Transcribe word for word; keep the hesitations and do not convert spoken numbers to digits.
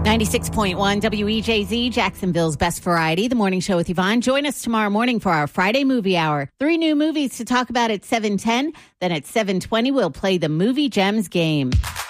ninety-six point one W E J Z, Jacksonville's Best Variety, the morning show with Yvonne. Join us tomorrow morning for our Friday movie hour. Three new movies to talk about at seven ten. Then at seven twenty, we'll play the Movie Gems game.